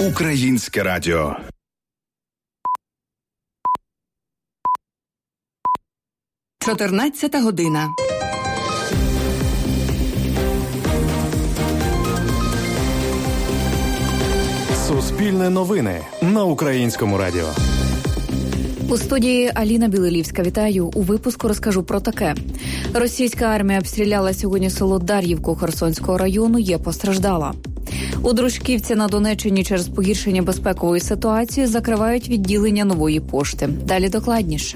Українське радіо. Чотирнадцята година. Суспільне новини на Українському радіо. У студії Аліна Білилівська. Вітаю. У випуску розкажу про таке. Російська армія обстріляла сьогодні село Дар'ївку Херсонського району, є постраждала. У Дружківці на Донеччині через погіршення безпекової ситуації закривають відділення Нової пошти. Далі докладніше.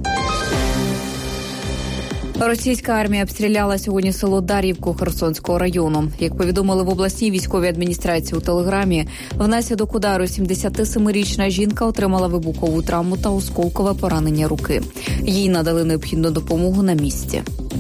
Російська армія обстріляла сьогодні село Дар'ївку Херсонського району. Як повідомили в обласній військовій адміністрації у телеграмі, внаслідок удару 77-річна жінка отримала вибухову травму та осколкове поранення руки. Їй надали необхідну допомогу на місці.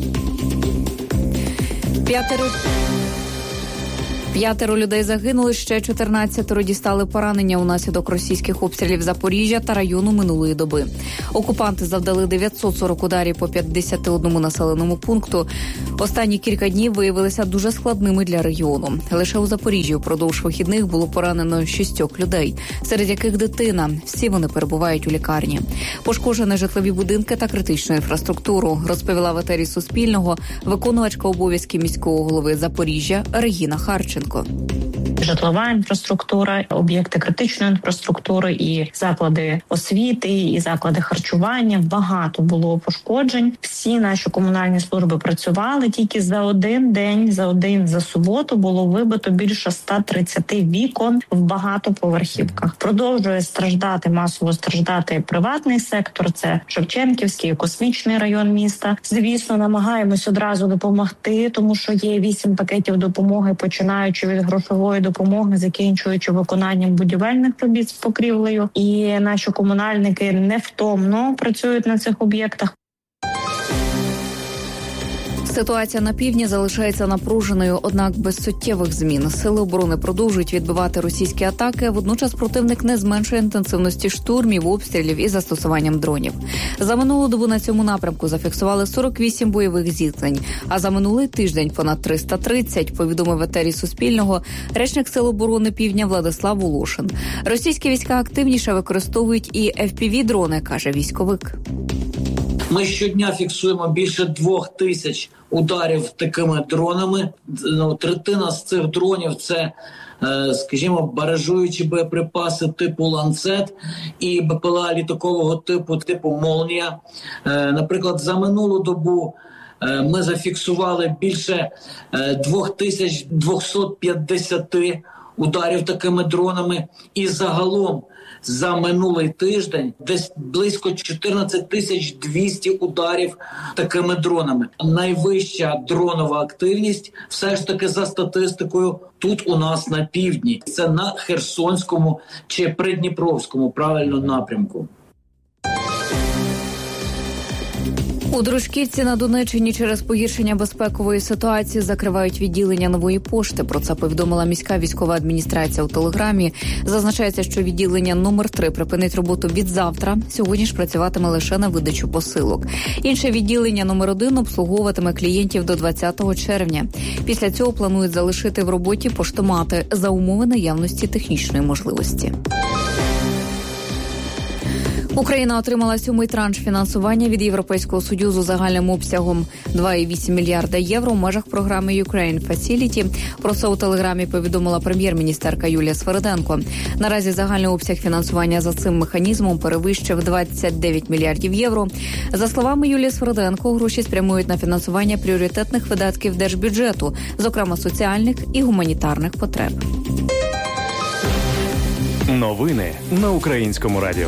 П'ятеро людей загинули, ще 14 дістали поранення унаслідок російських обстрілів Запоріжжя та району минулої доби. Окупанти завдали 940 ударів по 51 населеному пункту. Останні кілька днів виявилися дуже складними для регіону. Лише у Запоріжжі впродовж вихідних було поранено 6 людей, серед яких дитина. Всі вони перебувають у лікарні. Пошкоджені житлові будинки та критичну інфраструктуру, розповіла в етері Суспільного виконувачка обов'язків міського голови Запоріжжя Регіна Харченко. Житлова інфраструктура, об'єкти критичної інфраструктури, і заклади освіти, і заклади харчування. Багато було пошкоджень. Всі наші комунальні служби працювали. Тільки за один день, за суботу було вибито більше 130 вікон в багатоповерхівках. Продовжує масово страждати приватний сектор. Це Шевченківський, Космічний район міста. Звісно, намагаємось одразу допомогти, тому що є 8 пакетів допомоги, починаючи від грошової допомоги, закінчуючи виконанням будівельних робіт з покрівлею. І наші комунальники невтомно працюють на цих об'єктах. Ситуація на півдні залишається напруженою, однак без суттєвих змін. Сили оборони продовжують відбивати російські атаки, водночас противник не зменшує інтенсивності штурмів, обстрілів і застосуванням дронів. За минулу добу на цьому напрямку зафіксували 48 бойових зіткнень, а за минулий тиждень понад 330, повідомив в етері Суспільного речник Сил оборони Півдня Владислав Волошин. Російські війська активніше використовують і FPV-дрони, каже військовик. Ми щодня фіксуємо більше 2000 ударів такими дронами. Третина з цих дронів – це, скажімо, баражуючі боєприпаси типу «Ланцет» і БПЛА літакового типу «Молнія». Наприклад, за минулу добу ми зафіксували більше 2250 ударів такими дронами. І загалом за минулий тиждень десь близько 14200 ударів такими дронами. Найвища дронова активність все ж таки за статистикою тут у нас на півдні. Це на Херсонському чи Придніпровському правильно напрямку. У Дружківці на Донеччині через погіршення безпекової ситуації закривають відділення Нової пошти. Про це повідомила міська військова адміністрація у телеграмі. Зазначається, що відділення номер 3 припинить роботу від завтра. Сьогодні ж працюватиме лише на видачу посилок. Інше відділення номер 1 обслуговуватиме клієнтів до 20 червня. Після цього планують залишити в роботі поштомати за умови наявності технічної можливості. Україна отримала 7-й транш фінансування від Європейського Союзу загальним обсягом 2,8 мільярда євро в межах програми Ukraine Facility. Про це у телеграмі повідомила прем'єр-міністерка Юлія Свериденко. Наразі загальний обсяг фінансування за цим механізмом перевищив 29 мільярдів євро. За словами Юлії Свериденко, гроші спрямують на фінансування пріоритетних видатків держбюджету, зокрема соціальних і гуманітарних потреб. Новини на Українському радіо.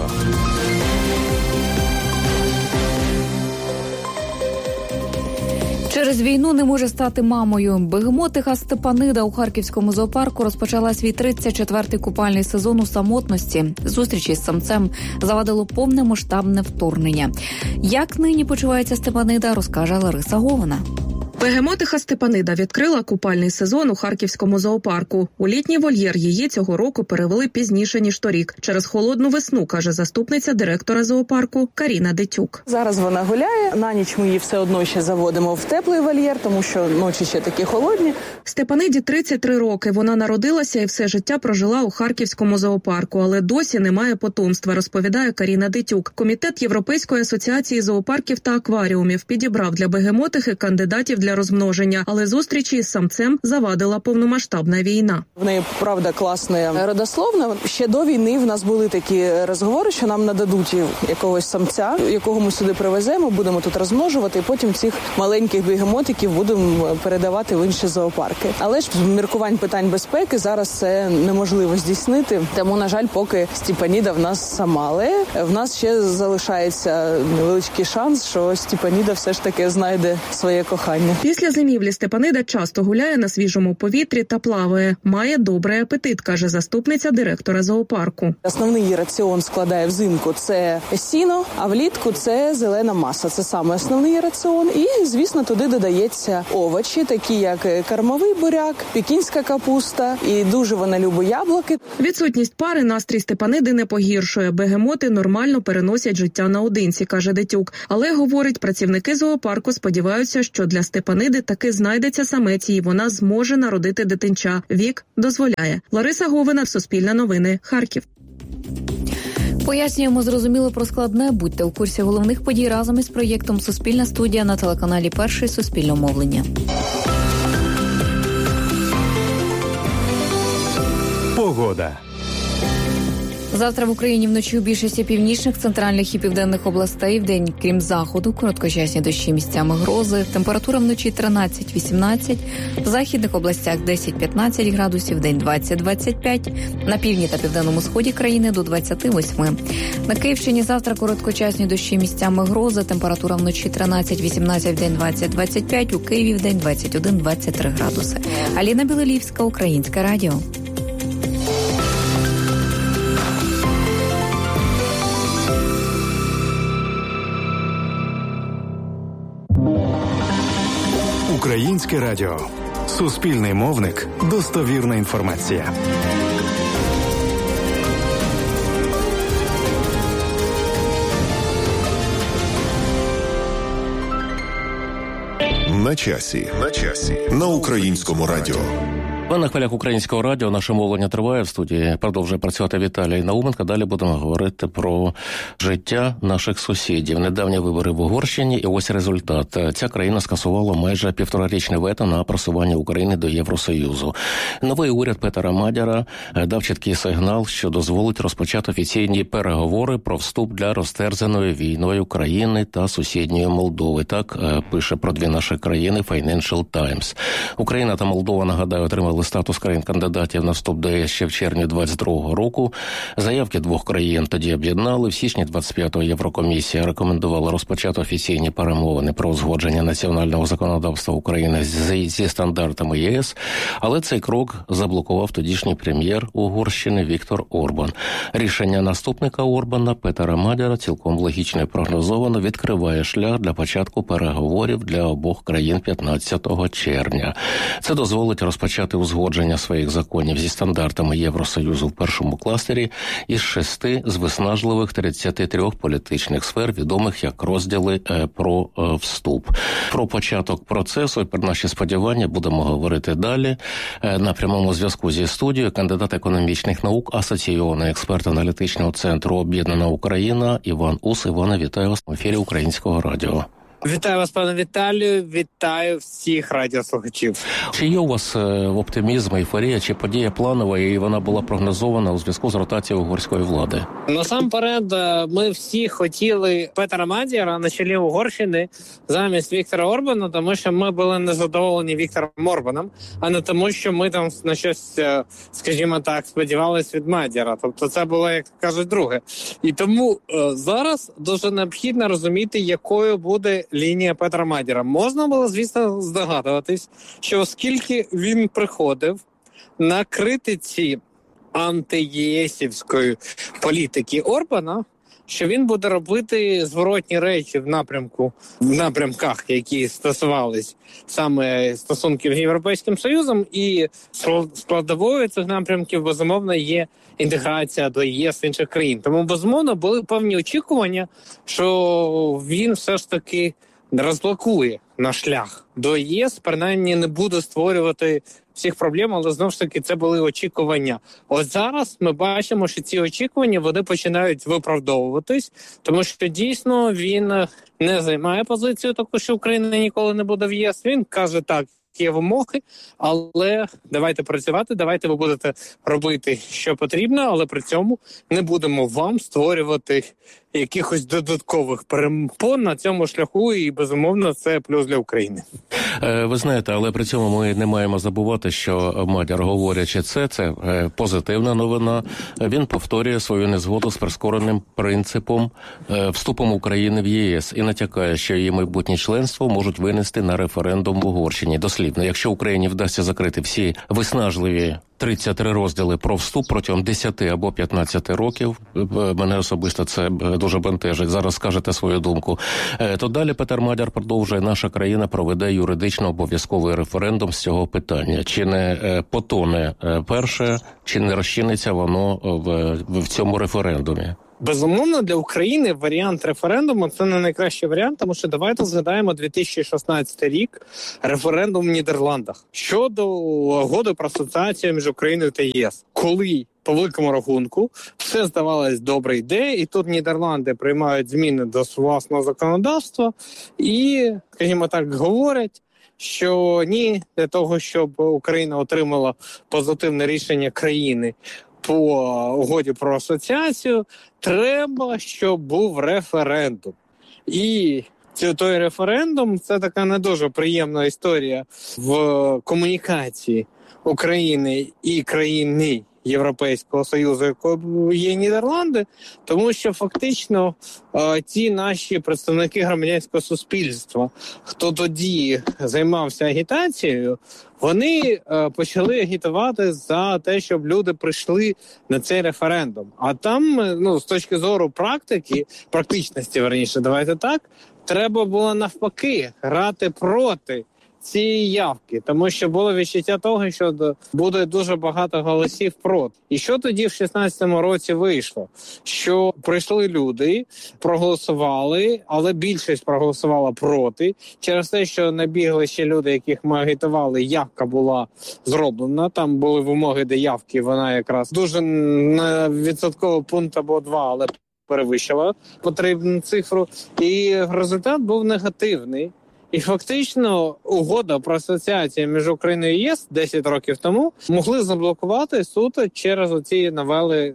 Через війну не може стати мамою. Бегемотиха Степанида у Харківському зоопарку розпочала свій 34-й купальний сезон у самотності. Зустрічі з самцем завадило повномасштабне вторгнення. Як нині почувається Степанида, розкаже Лариса Говина. Бегемотиха Степанида відкрила купальний сезон у Харківському зоопарку. У літній вольєр її цього року перевели пізніше, ніж торік. Через холодну весну, каже заступниця директора зоопарку Каріна Дитюк. Зараз вона гуляє, на ніч ми її все одно ще заводимо в теплий вольєр, тому що ночі ще такі холодні. Степаниді 33 роки. Вона народилася і все життя прожила у Харківському зоопарку, але досі немає потомства, розповідає Каріна Дитюк. Комітет Європейської асоціації зоопарків та акваріумів підібрав для бегемотихи кандидатів для розмноження, але зустрічі із самцем завадила повномасштабна війна. В неї, правда, класна родословна. Ще до війни в нас були такі розговори, що нам нададуть якогось самця, якого ми сюди привеземо, будемо тут розмножувати, і потім цих маленьких бегемотиків будемо передавати в інші зоопарки. Але ж з міркувань питань безпеки зараз це неможливо здійснити, тому, на жаль, поки Степаніда в нас сама. Але в нас ще залишається невеличкий шанс, що Степаніда все ж таки знайде своє кохання. Після зимівлі Степанида часто гуляє на свіжому повітрі та плаває. Має добрий апетит, каже заступниця директора зоопарку. Основний її раціон складає взимку – це сіно, а влітку – це зелена маса. Це саме основний її раціон. І, звісно, туди додається овочі, такі як кормовий буряк, пекінська капуста. І дуже вона любить яблуки. Відсутність пари настрій Степаниди не погіршує. Бегемоти нормально переносять життя наодинці, каже Дитюк. Але, говорить, працівники зоопарку сподіваються, що для Степаниди таки знайдеться самець і вона зможе народити дитинча. Вік дозволяє. Лариса Говина, Суспільне новини, Харків. Пояснюємо зрозуміло про складне. Будьте у курсі головних подій разом із проєктом «Суспільна студія» на телеканалі «Перший» Суспільного мовлення. Погода. Завтра в Україні вночі у більшості північних, центральних і південних областей. Вдень, крім заходу, короткочасні дощі, місцями грози. Температура вночі 13-18, в західних областях 10-15 градусів, день 20-25, на півдні та південному сході країни до 28. На Київщині завтра короткочасні дощі, місцями грози. Температура вночі 13-18, в день 20-25, у Києві в день 21-23 градуси. Аліна Білолівська, Українське радіо. Українське радіо. Суспільний мовник. Достовірна інформація. На часі. На Українському радіо. Ви на хвилях Українського радіо. Наше мовлення триває. В студії продовжує працювати Віталій Науменко. Далі будемо говорити про життя наших сусідів. Недавні вибори в Угорщині, і ось результат. Ця країна скасувала майже півторарічне вето на просування України до Євросоюзу. Новий уряд Петера Мадяра дав чіткий сигнал, що дозволить розпочати офіційні переговори про вступ для розтерзаної війною країни та сусідньої Молдови. Так пише про дві наші країни Financial Times. Україна та Молдова, нагадаю, отримали статус країн-кандидатів на вступ до ЄС ще в червні 22-го року. Заявки двох країн тоді об'єднали. В січні 25-го Єврокомісія рекомендувала розпочати офіційні перемовини про узгодження національного законодавства України зі стандартами ЄС. Але цей крок заблокував тодішній прем'єр Угорщини Віктор Орбан. Рішення наступника Орбана Петера Мадяра цілком логічно і прогнозовано відкриває шлях для початку переговорів для обох країн 15 червня. Це дозволить розпочати узгодження своїх законів зі стандартами Євросоюзу в першому кластері із 6 з виснажливих 33 політичних сфер, відомих як розділи про вступ. Про початок процесу і про наші сподівання будемо говорити далі. На прямому зв'язку зі студією кандидат економічних наук, асоційований експерт аналітичного центру «Об'єднана Україна» Іван Ус. Іване, вітаю вас в ефірі Українського радіо. Вітаю вас, пане Віталію, вітаю всіх радіослухачів. Чи є у вас оптимізм, ейфорія, чи подія планова, і вона була прогнозована у зв'язку з ротацією угорської влади? Насамперед, ми всі хотіли Петера Мадяра на чолі Угорщини замість Віктора Орбана, тому що ми були незадоволені Віктором Орбаном, а не тому, що ми там на щось, скажімо так, сподівалися від Мадяра. Тобто це було, як кажуть, друге. І тому зараз дуже необхідно розуміти, якою буде лінія Петра Мадяра. Можна було, звісно, здогадуватись, що оскільки він приходив на критиці антиєсівської політики Орбана, що він буде робити зворотні речі в напрямках, які стосувались саме стосунків з Європейським Союзом, і складовою цих напрямків, безумовно, є інтеграція до ЄС інших країн. Тому, безумовно, були певні очікування, що він все ж таки розблокує наш шлях до ЄС, принаймні не буде створювати всіх проблем, але знову ж таки це були очікування. Ось зараз ми бачимо, що ці очікування вони починають виправдовуватись, тому що дійсно він не займає позицію таку, що Україна ніколи не буде в ЄС. Він каже так, є вимоги, але давайте працювати, давайте ви будете робити, що потрібно, але при цьому не будемо вам створювати якихось додаткових перепон на цьому шляху, і, безумовно, це плюс для України. Ви знаєте, але при цьому ми не маємо забувати, що Мадяр, говорячи це позитивна новина. Він повторює свою незгоду з прискореним принципом вступом України в ЄС і натякає, що її майбутнє членство можуть винести на референдум в Угорщині. Дослівно, якщо Україні вдасться закрити всі виснажливі 33 розділи про вступ протягом 10 або 15 років, мене особисто це дуже бентежить, зараз скажете свою думку, то далі Петер Мадяр продовжує, наша країна проведе юридично обов'язковий референдум з цього питання. Чи не потоне перше, чи не розчиниться воно в цьому референдумі? Безумовно, для України варіант референдуму – це не найкращий варіант, тому що давайте згадаємо 2016 рік, референдум в Нідерландах щодо угоди про асоціацію між Україною та ЄС. Коли, по великому рахунку, все здавалось добре йде, і тут Нідерланди приймають зміни до власного законодавства і, скажімо так, говорять, що ні, для того, щоб Україна отримала позитивне рішення країни по угоді про асоціацію, треба, щоб був референдум. І той референдум – це така не дуже приємна історія в комунікації України і країни Європейського Союзу, якою є Нідерланди, тому що фактично ті наші представники громадянського суспільства, хто тоді займався агітацією, вони почали агітувати за те, щоб люди прийшли на цей референдум. А там, з точки зору практичності, верніше, давайте так, треба було навпаки грати проти цієї явки, тому що було відчуття того, що буде дуже багато голосів проти. І що тоді в 16-му році вийшло? Що прийшли люди, проголосували, але більшість проголосувала проти. Через те, що набігли ще люди, яких ми агітували, явка була зроблена. Там були вимоги до явки, вона якраз дуже на відсотковий пункт або два, але перевищила потрібну цифру. І результат був негативний. І фактично угода про асоціацію між Україною і ЄС 10 років тому могли заблокувати суто через оці новели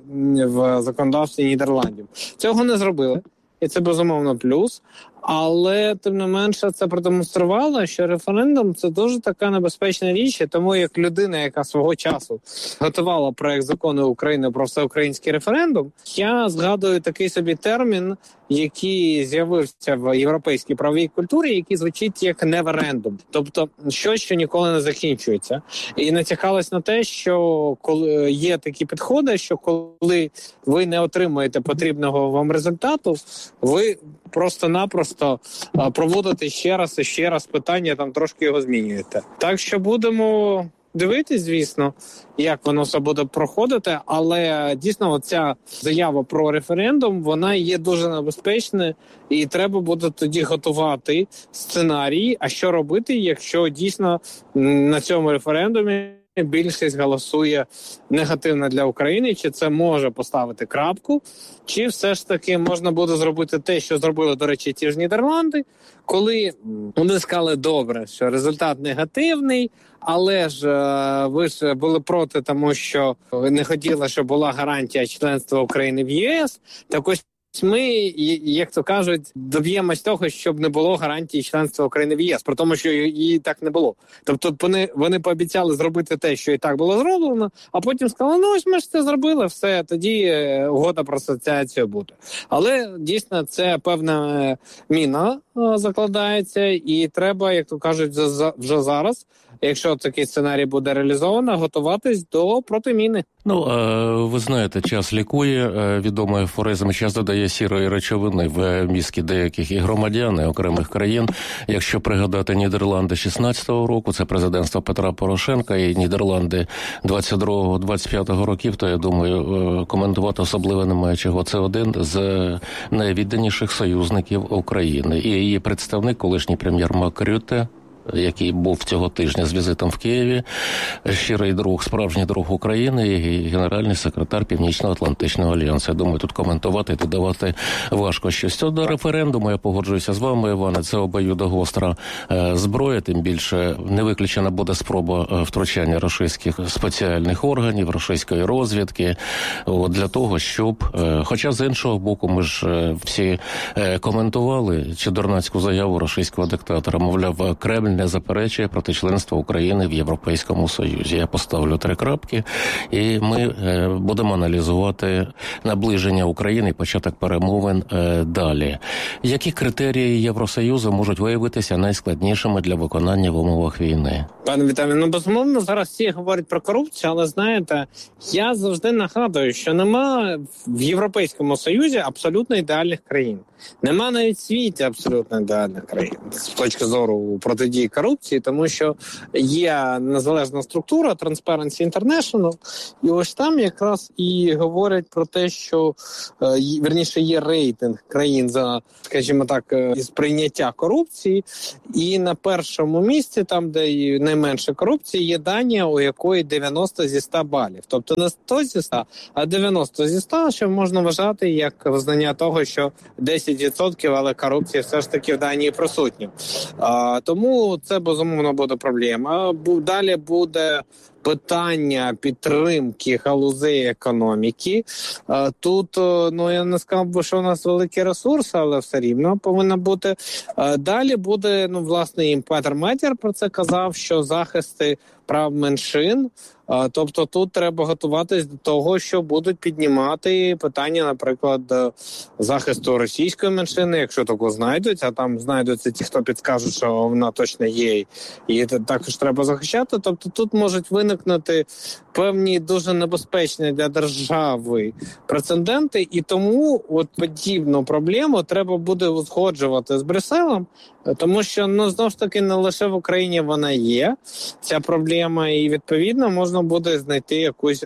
в законодавстві Нідерландів. Цього не зробили, і це безумовно плюс. Але, тим не менше, це продемонструвало, що референдум – це дуже така небезпечна річ, і тому як людина, яка свого часу готувала проект закону України про всеукраїнський референдум, я згадую такий собі термін, який з'явився в європейській правовій культурі, який звучить як неверендум. Тобто щось, що ніколи не закінчується. І натякалось на те, що коли є такі підходи, що коли ви не отримаєте потрібного вам результату, ви просто-напросто проводите ще раз і ще раз питання, там трошки його змінюєте. Так що будемо дивитись, звісно, як воно все буде проходити, але дійсно оця заява про референдум, вона є дуже небезпечною, і треба буде тоді готувати сценарій, а що робити, якщо дійсно на цьому референдумі більшість голосує негативно для України, чи це може поставити крапку, чи все ж таки можна буде зробити те, що зробили, до речі, ті ж Нідерланди, коли вони сказали, добре, що результат негативний, але ж ви ж були проти, тому що не хотіли, щоб була гарантія членства України в ЄС, так ось ми, як то кажуть, доб'ємось того, щоб не було гарантії членства України в ЄС, про тому, що її так не було. Тобто вони пообіцяли зробити те, що і так було зроблено, а потім сказали, ось ми ж це зробили, все, тоді угода про асоціацію буде. Але дійсно це певна міна закладається, і треба, як то кажуть, вже зараз якщо такий сценарій буде реалізовано, готуватись до протиміни. Ви знаєте, час лікує, відомий афоризм, час додає сірої речовини в мізки деяких і громадян, і окремих країн. Якщо пригадати Нідерланди 16-го року, це президентство Петра Порошенка, і Нідерланди 22-25 років, то, я думаю, коментувати особливо немає чого. Це один з найвідданіших союзників України. І її представник, колишній прем'єр Марк Рютте, який був цього тижня з візитом в Києві, щирий друг, справжній друг України і генеральний секретар Північно-Атлантичного альянсу. Я думаю, тут коментувати і додавати важко щось. До референдуму, я погоджуюся з вами, Іване, це обоюдогостра зброя, тим більше не виключена буде спроба втручання російських спеціальних органів, російської розвідки, для того, щоб, хоча з іншого боку, ми ж всі коментували чудернацьку заяву російського диктатора, мовляв, Кремль не заперечує проти членства України в Європейському Союзі. Я поставлю 3 крапки, і ми будемо аналізувати наближення України і початок перемовин далі. Які критерії Євросоюзу можуть виявитися найскладнішими для виконання в умовах війни? Пане Віталію, безумовно, зараз всі говорять про корупцію, але, знаєте, я завжди нагадую, що нема в Європейському Союзі абсолютно ідеальних країн. Нема навіть в світі абсолютно ідеальних країн з точки зору протидії корупції, тому що є незалежна структура Transparency International, і ось там якраз і говорять про те, що, вірніше, є рейтинг країн за, скажімо так, із прийняття корупції, і на першому місці, там, де найменше корупції, є Данія, у якої 90 зі 100 балів. Тобто не 100 зі 100, а 90 зі 100, що можна вважати як визнання того, що 10%, але корупція все ж таки в Данії присутня. Тому це, безумовно, буде проблема. Далі буде питання підтримки галузей економіки. Тут, я не сказав би, що у нас великі ресурси, але все рівно повинна бути. Далі буде, власне, і Петр Медяр про це казав, що захисти прав меншин. Тобто тут треба готуватись до того, що будуть піднімати питання, наприклад, захисту російської меншини, якщо таку знайдуть, а там знайдуться ті, хто підскажуть, що вона точно є, і також треба захищати. Тобто тут можуть виникнути певні дуже небезпечні для держави прецеденти, і тому подібну проблему треба буде узгоджувати з Брюсселем, тому що, знову ж таки, не лише в Україні вона є, ця проблема, і, відповідно, можна буде знайти якийсь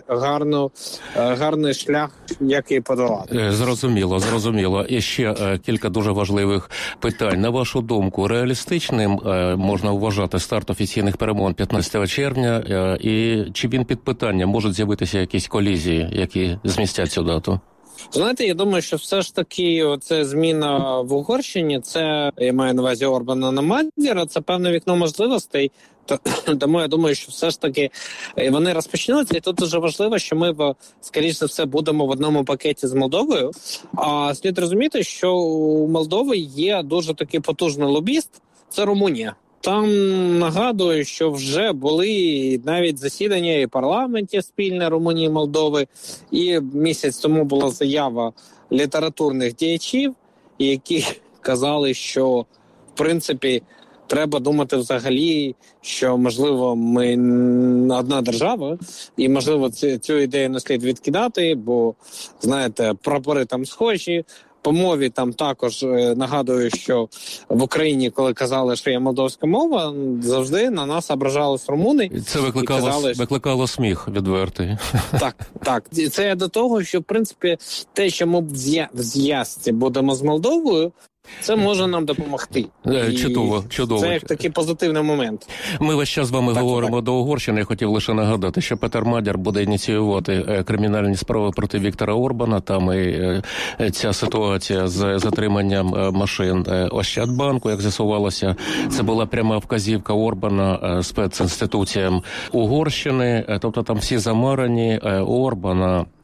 гарний шлях, як її подолати. Зрозуміло. І ще кілька дуже важливих питань. На вашу думку, реалістичним можна вважати старт офіційних перемовин 15 червня, і чи він під питанням, можуть з'явитися якісь колізії, які змістять цю дату? Знаєте, я думаю, що все ж таки оце зміна в Угорщині, це, я маю на увазі Орбана на Медяра, це певне вікно можливостей. Тому я думаю, що все ж таки вони розпочнуться. І тут дуже важливо, що ми, скоріше за все, будемо в одному пакеті з Молдовою. А слід розуміти, що у Молдови є дуже такий потужний лобіст – це Румунія. Там, нагадую, що вже були навіть засідання і парламентів спільне Румунії і Молдови. І місяць тому була заява літературних діячів, які казали, що, в принципі, треба думати взагалі, що, можливо, ми одна держава, і, можливо, цю ідею не слід відкидати, бо, знаєте, прапори там схожі. По мові там також нагадую, що в Україні, коли казали, що є молдовська мова, завжди на нас ображались румуни. Це викликало сміх відвертий. Так. Це до того, що, в принципі, те, що ми в зв'язці будемо з Молдовою, це може нам допомогти. Чудово. Це як такий позитивний момент. Ми весь час з вами говоримо до Угорщини. Я хотів лише нагадати, що Петр Медяр буде ініціювати кримінальні справи проти Віктора Орбана. Там і ця ситуація з затриманням машин Ощадбанку, як з'ясувалося, це була пряма вказівка Орбана спецінституціям Угорщини. Тобто там всі замарані Орбана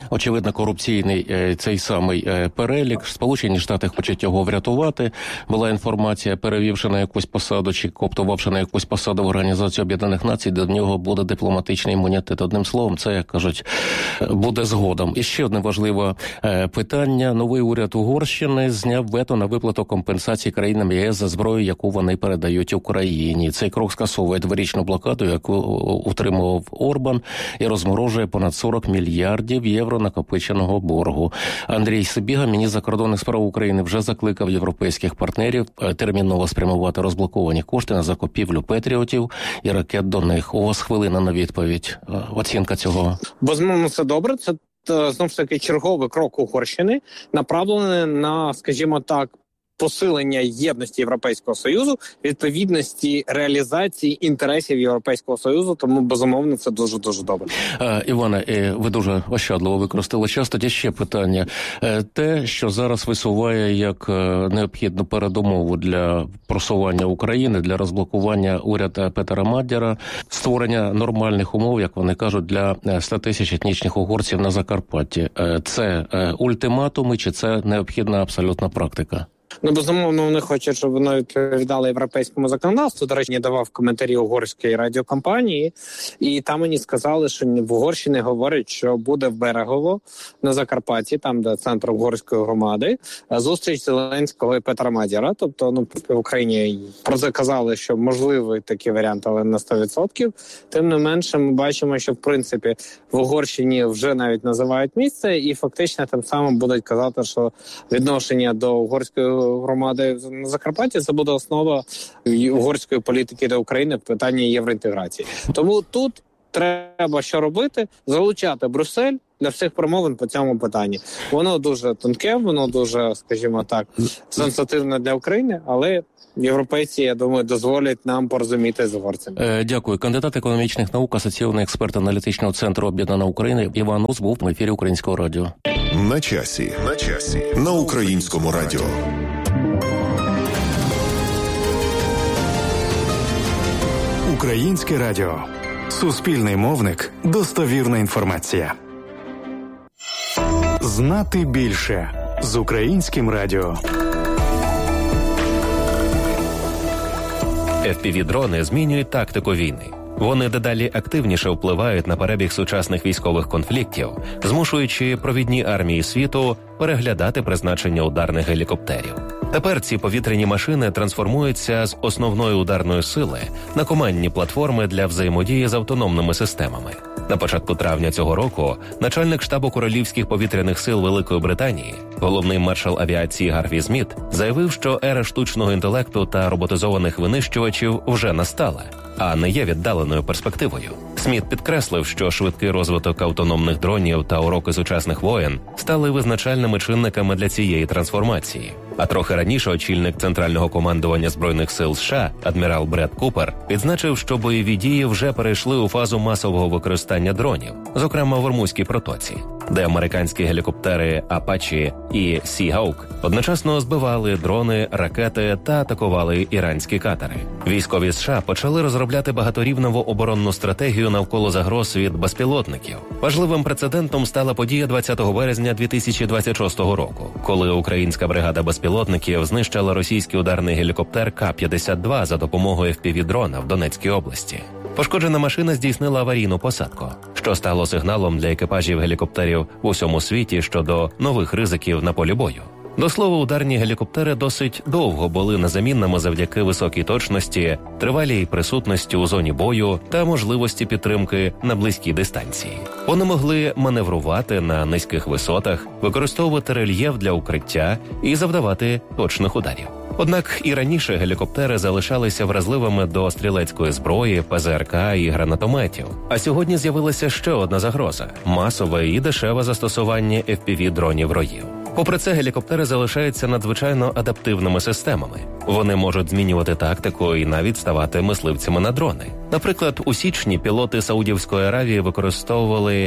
Очевидно, корупційний цей самий перелік. Сполучені Штати хочуть його врятувати. Була інформація, перевівши на якусь посаду чи коптувавши на якусь посаду в Організації Об'єднаних Націй, до нього буде дипломатичний імунітет. Одним словом, це, як кажуть, буде згодом. І ще одне важливе питання. Новий уряд Угорщини зняв вето на виплату компенсації країнам ЄС за зброю, яку вони передають Україні. Цей крок скасовує дворічну блокаду, яку утримував Орбан, і розморожує понад 40 мільярдів євро накопиченого боргу. Андрій Сибіга, міністр закордонних справ України, вже закликав європейських партнерів терміново спрямувати розблоковані кошти на закупівлю патріотів і ракет до них. У вас хвилина на відповідь. Оцінка цього. Безумовно, це добре. Це знову ж таки черговий крок Угорщини, направлений на, скажімо так, посилення єдності Європейського Союзу, відповідності реалізації інтересів Європейського Союзу, тому, безумовно, це дуже-дуже добре. Іване, ви дуже ощадливо використали час. Тоді ще питання. Те, що зараз висуває як необхідну передумову для просування України, для розблокування уряду Петера Мадяра, створення нормальних умов, як вони кажуть, для 100 тисяч етнічних угорців на Закарпатті. Це ультиматуми чи це необхідна абсолютна практика? Безумовно, вони хочуть, щоб воно відповідало європейському законодавству. До речі, я давав коментарі угорської радіокомпанії, і там мені сказали, що в Угорщині говорять, що буде в Берегово на Закарпатті, там, де центр угорської громади, зустріч Зеленського і Петра Мадяра. Тобто, в Україні казали, що можливий такий варіант, але на 100%. Тим не менше, ми бачимо, що, в принципі, в Угорщині вже навіть називають місце, і фактично тим самим будуть казати, що відношення до угорської громади на Закарпатті це буде основа угорської політики до України в питанні євроінтеграції. Тому тут треба що робити? Залучати Брюссель для всіх промовин по цьому питанні. Воно дуже тонке, воно дуже, скажімо так, сенситивне для України, але європейці, я думаю, дозволять нам порозуміти з угорцями. Дякую. Кандидат економічних наук, асоційований експерт аналітичного центру «Об'єднана Україна» Іван Ус був в ефірі Українського радіо. На часі. На Українському радіо. Українське радіо. Суспільний мовник. Достовірна інформація. Знати більше з Українським радіо. FPV-дрони змінюють тактику війни. Вони дедалі активніше впливають на перебіг сучасних військових конфліктів, змушуючи провідні армії світу переглядати призначення ударних гелікоптерів. Тепер ці повітряні машини трансформуються з основної ударної сили на командні платформи для взаємодії з автономними системами. На початку травня цього року начальник штабу Королівських повітряних сил Великої Британії, головний маршал авіації Гарві Сміт, заявив, що ера штучного інтелекту та роботизованих винищувачів вже настала, а не є віддаленою перспективою. Сміт підкреслив, що швидкий розвиток автономних дронів та уроки сучасних воєн стали визначальними чинниками для цієї трансформації. А трохи раніше очільник Центрального командування Збройних сил США, адмірал Бред Купер, відзначив, що бойові дії вже перейшли у фазу масового використання дронів, зокрема в Ормузькій протоці, де американські гелікоптери «Апачі» і «Сі-Гаук» одночасно збивали дрони, ракети та атакували іранські катери. Військові США почали розробляти багаторівневу оборонну стратегію навколо загроз від безпілотників. Важливим прецедентом стала подія 20 березня 2026 року, коли українська бригада безпілотників знищила російський ударний гелікоптер К-52 за допомогою FPV-дрона в Донецькій області. Пошкоджена машина здійснила аварійну посадку, що стало сигналом для екіпажів гелікоптерів в усьому світі щодо нових ризиків на полі бою. До слова, ударні гелікоптери досить довго були незамінними завдяки високій точності, тривалій присутності у зоні бою та можливості підтримки на близькій дистанції. Вони могли маневрувати на низьких висотах, використовувати рельєф для укриття і завдавати точних ударів. Однак і раніше гелікоптери залишалися вразливими до стрілецької зброї, ПЗРК і гранатометів. А сьогодні з'явилася ще одна загроза – масове і дешеве застосування FPV-дронів-роїв. Попри це, гелікоптери залишаються надзвичайно адаптивними системами. Вони можуть змінювати тактику і навіть ставати мисливцями на дрони. Наприклад, у січні пілоти Саудівської Аравії використовували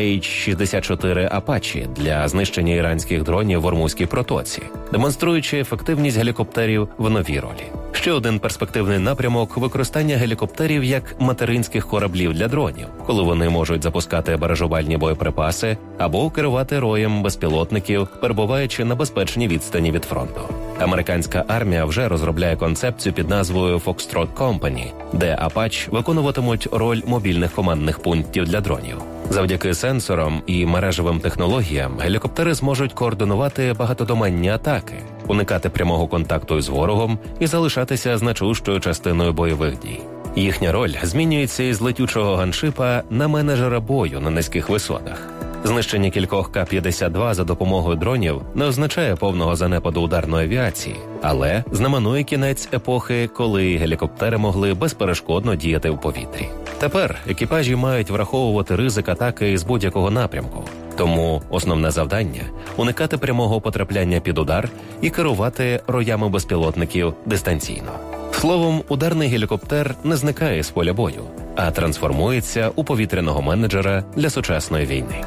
AH-64 «Апачі» для знищення іранських дронів в Ормузькій протоці, демонструючи ефективність гелікоптерів в новій ролі. Ще один перспективний напрямок – використання гелікоптерів як материнських кораблів для дронів, коли вони можуть запускати баражувальні боєприпаси або керувати роєм безпілотників, перебуваючи на безпечній відстані від фронту. Американська армія вже розробляє концепцію під назвою Foxtrot Company, де Apache виконуватимуть роль мобільних командних пунктів для дронів. Завдяки сенсорам і мережевим технологіям гелікоптери зможуть координувати багатодоменні атаки, уникати прямого контакту із ворогом і залишатися значущою частиною бойових дій. Їхня роль змінюється із летючого ганшипа на менеджера бою на низьких висотах. Знищення кількох К-52 за допомогою дронів не означає повного занепаду ударної авіації, але знаменує кінець епохи, коли гелікоптери могли безперешкодно діяти в повітрі. Тепер екіпажі мають враховувати ризик атаки з будь-якого напрямку. Тому основне завдання – уникати прямого потрапляння під удар і керувати роями безпілотників дистанційно. Словом, ударний гелікоптер не зникає з поля бою, а трансформується у повітряного менеджера для сучасної війни.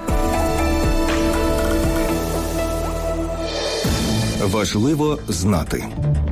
Важливо знати.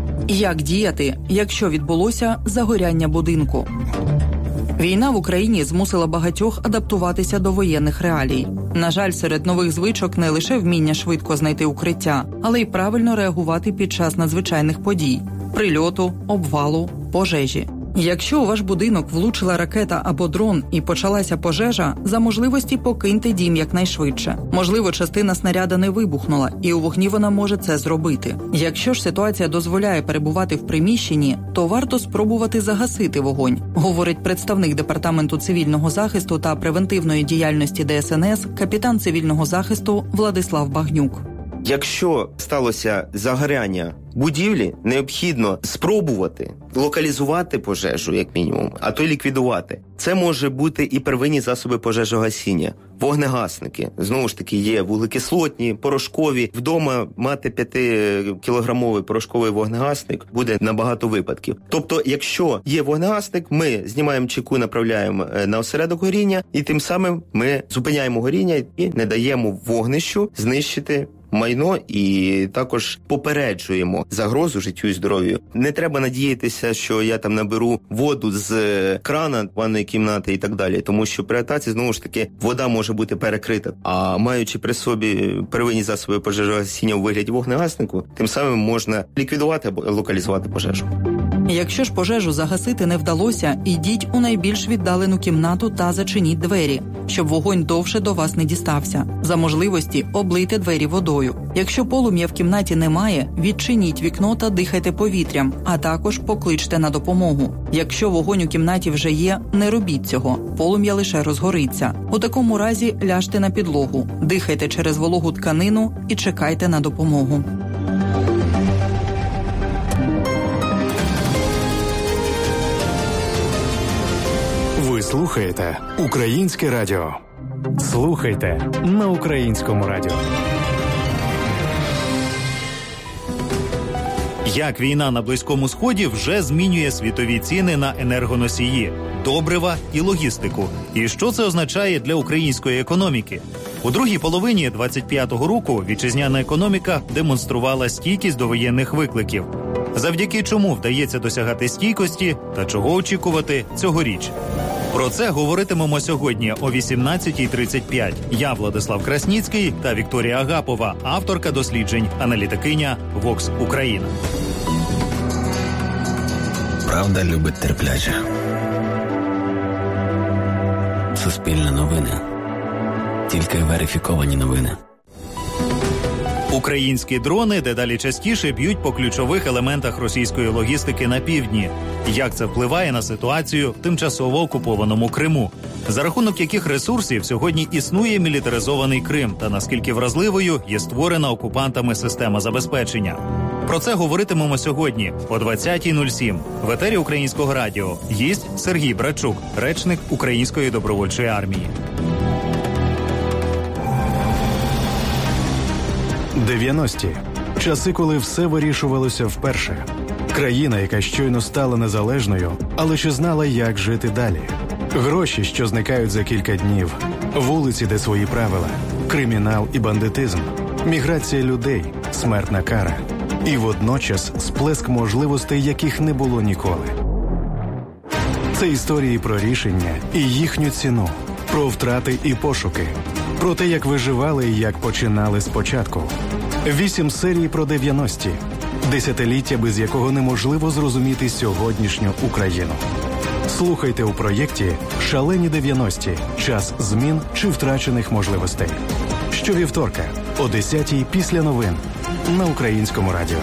Як діяти, якщо відбулося загоряння будинку? Війна в Україні змусила багатьох адаптуватися до воєнних реалій. На жаль, серед нових звичок не лише вміння швидко знайти укриття, але й правильно реагувати під час надзвичайних подій – прильоту, обвалу, пожежі. Якщо у ваш будинок влучила ракета або дрон і почалася пожежа, за можливості покиньте дім якнайшвидше. Можливо, частина снаряда не вибухнула, і у вогні вона може це зробити. Якщо ж ситуація дозволяє перебувати в приміщенні, то варто спробувати загасити вогонь, говорить представник Департаменту цивільного захисту та превентивної діяльності ДСНС, капітан цивільного захисту Владислав Багнюк. Якщо сталося загоряння будівлі, необхідно спробувати локалізувати пожежу, як мінімум, а то й ліквідувати. Це може бути і первинні засоби пожежогасіння, вогнегасники. Знову ж таки, є вуглекислотні, порошкові. Вдома мати 5-кілограмовий порошковий вогнегасник буде на багато випадків. Тобто, якщо є вогнегасник, ми знімаємо чеку, направляємо на осередок горіння, і тим самим ми зупиняємо горіння і не даємо вогнищу знищити майно, і також попереджуємо загрозу життю і здоров'ю. Не треба надіятися, що я там наберу воду з крана, ванної кімнати і так далі, тому що при атаці, знову ж таки, вода може бути перекрита. А маючи при собі первинні засоби пожежогасіння у вигляді вогнегаснику, тим самим можна ліквідувати або локалізувати пожежу. Якщо ж пожежу загасити не вдалося, ідіть у найбільш віддалену кімнату та зачиніть двері, щоб вогонь довше до вас не дістався. За можливості облийте двері водою. Якщо полум'я в кімнаті немає, відчиніть вікно та дихайте повітрям, а також покличте на допомогу. Якщо вогонь у кімнаті вже є, не робіть цього, полум'я лише розгориться. У такому разі ляжте на підлогу, дихайте через вологу тканину і чекайте на допомогу. Ви слухаєте Українське радіо. Слухайте на Українському радіо. Як війна на Близькому Сході вже змінює світові ціни на енергоносії, добрива і логістику. І що це означає для української економіки? У другій половині 25-го року вітчизняна економіка демонструвала стійкість до воєнних викликів. Завдяки чому вдається досягати стійкості та чого очікувати цьогоріч? Про це говоритимемо сьогодні о 18:35. Я, Владислав Красніцький, та Вікторія Агапова, авторка досліджень, аналітикиня Vox Україна. Правда любить терпляче. Суспільне новини. Тільки верифіковані новини. Українські дрони дедалі частіше б'ють по ключових елементах російської логістики на півдні. Як це впливає на ситуацію в тимчасово окупованому Криму? За рахунок яких ресурсів сьогодні існує мілітаризований Крим та наскільки вразливою є створена окупантами система забезпечення? Про це говоритимемо сьогодні о 20:07 в етері Українського радіо. Гість Сергій Брачук, речник Української добровольчої армії. 90-ті. Часи, коли все вирішувалося вперше. Країна, яка щойно стала незалежною, але ще знала, як жити далі. Гроші, що зникають за кілька днів. Вулиці, де свої правила. Кримінал і бандитизм. Міграція людей. Смертна кара. І водночас сплеск можливостей, яких не було ніколи. Це історії про рішення і їхню ціну, про втрати і пошуки, про те, як виживали і як починали спочатку. 8 серій про 90-ті. Десятиліття, без якого неможливо зрозуміти сьогоднішню Україну. Слухайте у проєкті «Шалені 90-ті. Час змін чи втрачених можливостей». Щовівторка о 10-й після новин на Українському радіо.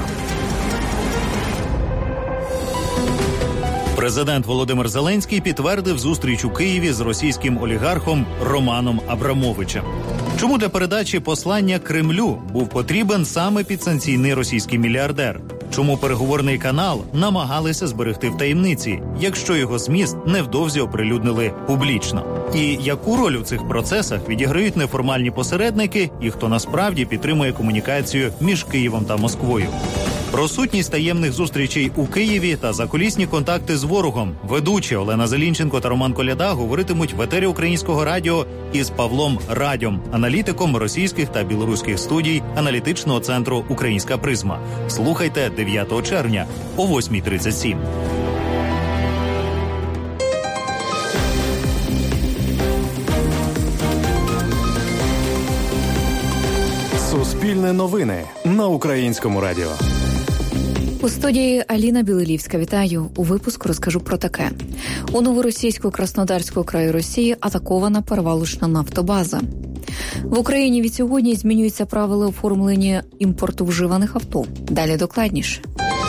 Президент Володимир Зеленський підтвердив зустріч у Києві з російським олігархом Романом Абрамовичем. Чому для передачі послання Кремлю був потрібен саме підсанкційний російський мільярдер? Чому переговорний канал намагалися зберегти в таємниці, якщо його зміст невдовзі оприлюднили публічно? І яку роль у цих процесах відіграють неформальні посередники і хто насправді підтримує комунікацію між Києвом та Москвою? Про сутність таємних зустрічей у Києві та закулісні контакти з ворогом ведучі Олена Зелінченко та Роман Коляда говоритимуть в етері Українського радіо із Павлом Радьом, аналітиком російських та білоруських студій аналітичного центру «Українська призма». Слухайте 9 червня о 8:37. Суспільне новини на Українському радіо. У студії Аліна Білилівська. Вітаю. У випуску розкажу про таке. У новоросійську Краснодарського краю Росії атакована перевалочна нафтобаза. В Україні від сьогодні змінюються правила оформлення імпорту вживаних авто. Далі докладніше.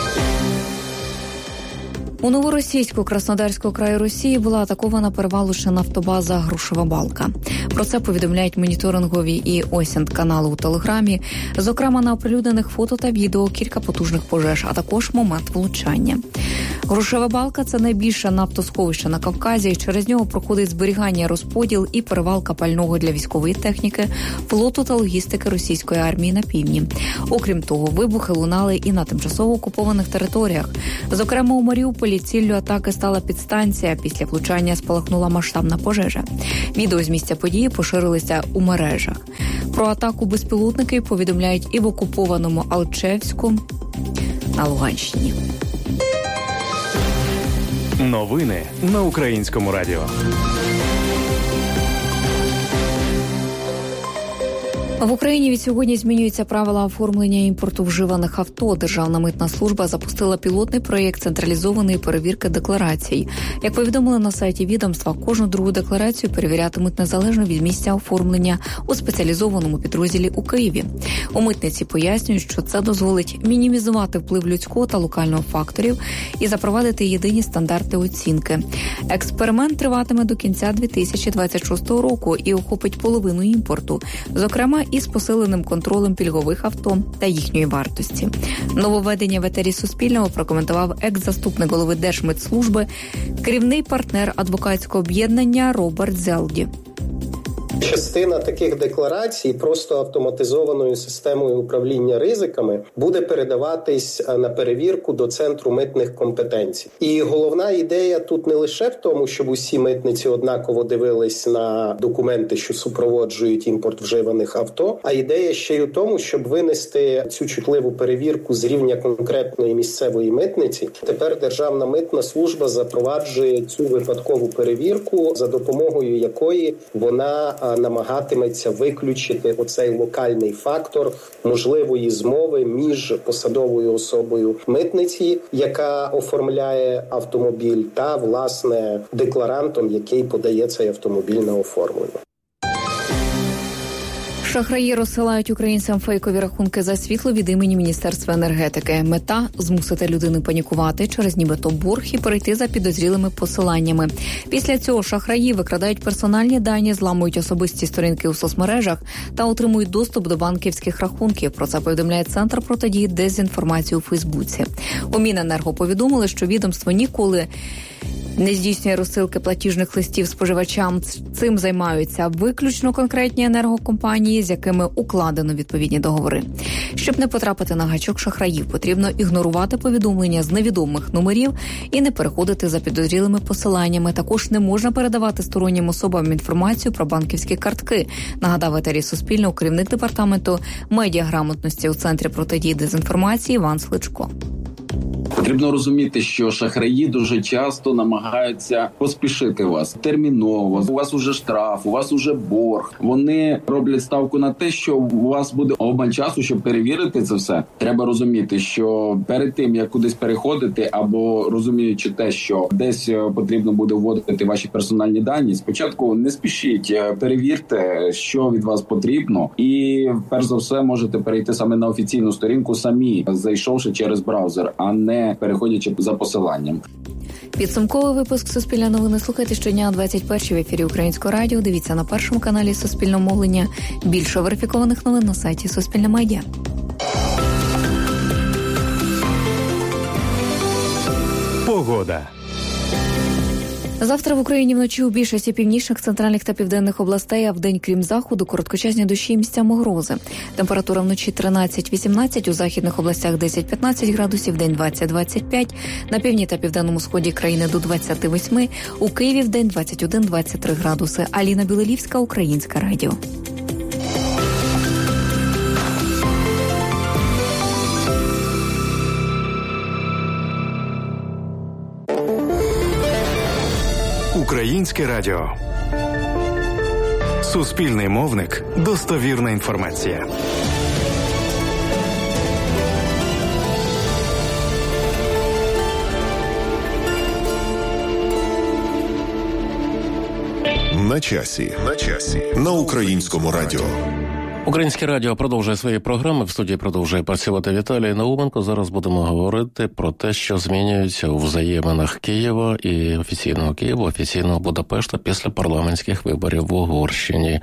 У новоросійську Краснодарського краю Росії була атакована перевалочна нафтобаза «Грушева балка». Про це повідомляють моніторингові і ОСІНТ канали у Телеграмі. Зокрема, на оприлюднених фото та відео кілька потужних пожеж, а також момент влучання. Грушева балка – це найбільше нафтосховище на Кавказі. Через нього проходить зберігання, розподіл і перевалка пального для військової техніки, флоту та логістики російської армії на півдні. Окрім того, вибухи лунали і на тимчасово окупованих територіях. Зокрема, у Маріуполі ціллю атаки стала підстанція. Після влучання спалахнула масштабна пожежа. Відео з місця події поширилися у мережах. Про атаку безпілотники повідомляють і в окупованому Алчевську на Луганщині. Новини на Українському радіо. В Україні від сьогодні змінюються правила оформлення імпорту вживаних авто. Державна митна служба запустила пілотний проєкт централізованої перевірки декларацій. Як повідомили на сайті відомства, кожну другу декларацію перевірятимуть незалежно від місця оформлення у спеціалізованому підрозділі у Києві. У митниці пояснюють, що це дозволить мінімізувати вплив людського та локального факторів і запровадити єдині стандарти оцінки. Експеримент триватиме до кінця 2026 року і охопить половину імпорту. Зокрема, із посиленим контролем пільгових авто та їхньої вартості. Нововведення в етері Суспільного прокоментував екс-заступник голови Держмитслужби, керівний партнер адвокатського об'єднання Роберт Зелді. Частина таких декларацій просто автоматизованою системою управління ризиками буде передаватись на перевірку до Центру митних компетенцій. І головна ідея тут не лише в тому, щоб усі митниці однаково дивились на документи, що супроводжують імпорт вживаних авто, а ідея ще й у тому, щоб винести цю чутливу перевірку з рівня конкретної місцевої митниці. Тепер Державна митна служба запроваджує цю випадкову перевірку, за допомогою якої вона намагатиметься виключити оцей локальний фактор можливої змови між посадовою особою митниці, яка оформляє автомобіль, та, власне, декларантом, який подає цей автомобіль на оформлення. Шахраї розсилають українцям фейкові рахунки за світло від імені Міністерства енергетики. Мета – змусити людину панікувати через нібито борг і перейти за підозрілими посиланнями. Після цього шахраї викрадають персональні дані, зламують особисті сторінки у соцмережах та отримують доступ до банківських рахунків. Про це повідомляє Центр протидії дезінформації у Фейсбуці. У Міненерго повідомили, що відомство ніколи не здійснює розсилки платіжних листів споживачам. Цим займаються виключно конкретні енергокомпанії, з якими укладено відповідні договори. Щоб не потрапити на гачок шахраїв, потрібно ігнорувати повідомлення з невідомих номерів і не переходити за підозрілими посиланнями. Також не можна передавати стороннім особам інформацію про банківські картки, нагадав етері Суспільного керівник департаменту медіаграмотності у Центрі протидії дезінформації Іван Сличко. Потрібно розуміти, що шахраї дуже часто намагаються поспішити вас терміново. У вас уже штраф, у вас уже борг. Вони роблять ставку на те, що у вас буде обмаль часу, щоб перевірити це все. Треба розуміти, що перед тим, як кудись переходити, або розуміючи те, що десь потрібно буде вводити ваші персональні дані, спочатку не спішіть, перевірте, що від вас потрібно. І, перш за все, можете перейти саме на офіційну сторінку самі, зайшовши через браузер, а не переходячи за посиланням. Підсумковий випуск «Суспільне новини» слухайте щодня о 21-й в ефірі Українського радіо. Дивіться на першому каналі Суспільного мовлення. Більше верифікованих новин на сайті Суспільне медіа. Погода. Завтра в Україні вночі у більшості північних, центральних та південних областей, а вдень, крім заходу, короткочасні дощі і місцями грози. Температура вночі 13-18, у західних областях 10-15 градусів, день 20-25, на півдні та південному сході країни до 28, у Києві вдень 21-23 градуси. Аліна Білелівська, Українське радіо. Українське радіо. Суспільний мовник. Достовірна інформація. На часі. На Українському радіо. Українське радіо продовжує свої програми. В студії продовжує працювати Віталій Науменко. Зараз будемо говорити про те, що змінюється у взаєминах Києва і офіційного Києва, офіційного Будапешта після парламентських виборів в Угорщині.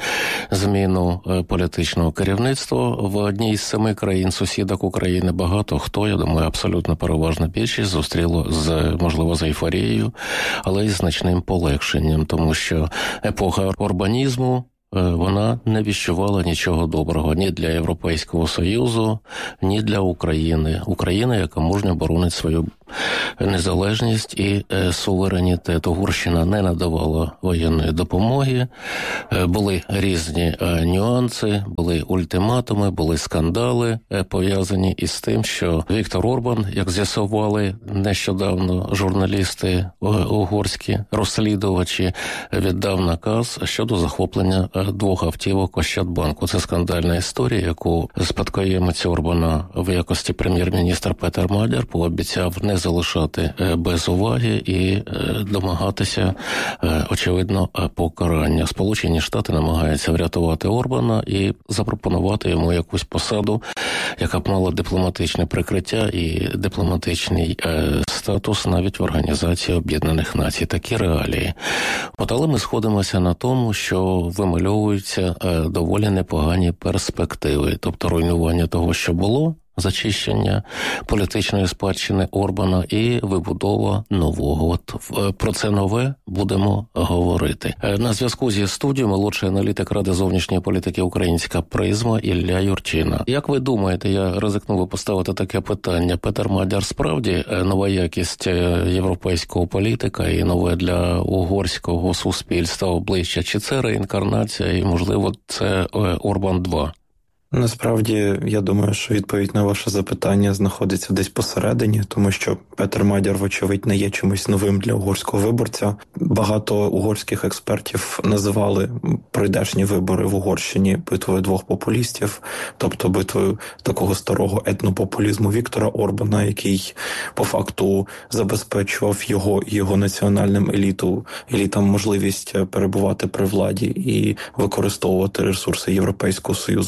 Зміну політичного керівництва в одній з 7 країн-сусідок України багато хто, я думаю, абсолютно переважна більшість, зустріло можливо, з ейфорією, але й значним полегшенням, тому що епоха орбанізму вона не віщувала нічого доброго ні для Європейського Союзу, ні для України. Україна, яка мужньо боронить свою незалежність і суверенітет. Угорщина не надавала воєнної допомоги, були різні нюанси, були ультиматуми, були скандали, пов'язані із тим, що Віктор Орбан, як з'ясували нещодавно журналісти угорські, розслідувачі, віддав наказ щодо захоплення 2 автівок Ощадбанку. Це скандальна історія, яку спадкоємець Орбана в якості прем'єр-міністр Петер Мадяр пообіцяв не залишати без уваги і домагатися, очевидно, покарання. Сполучені Штати намагаються врятувати Орбана і запропонувати йому якусь посаду, яка б мала дипломатичне прикриття і дипломатичний статус навіть в Організації Об'єднаних Націй. Такі реалії. Але ми сходимося на тому, що вимальовуються доволі непогані перспективи, тобто руйнування того, що було, зачищення політичної спадщини Орбана і вибудова нового. От про це нове будемо говорити. На зв'язку зі студією молодший аналітик Ради зовнішньої політики «Українська призма» Ілля Юрчина. Як ви думаєте, я ризикнув поставити таке питання, Петер Мадяр справді нова якість європейського політика і нове для угорського суспільства обличчя? Чи це реінкарнація і, можливо, це Орбан 2? Насправді, я думаю, що відповідь на ваше запитання знаходиться десь посередині, тому що Петер Мадяр, вочевидь, не є чимось новим для угорського виборця. Багато угорських експертів називали прийдешні вибори в Угорщині битвою 2 популістів, тобто битвою такого старого етнопопулізму Віктора Орбана, який по факту забезпечував його національним елітам можливість перебувати при владі і використовувати ресурси Європейського Союзу і інших